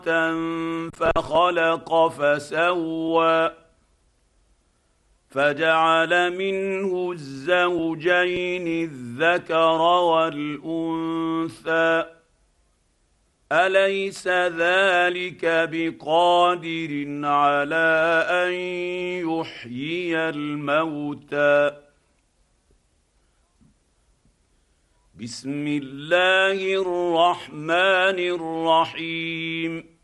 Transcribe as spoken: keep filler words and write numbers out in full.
فخلق فسوى فجعل منه الزوجين الذكر والانثى اليس ذلك بقادر على ان يحيي الموتى بسم الله الرحمن الرحيم